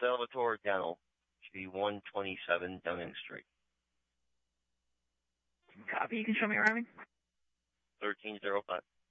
Salvatore Dental. Should be 127 Dunning Street. Copy. You can show me around. 1305.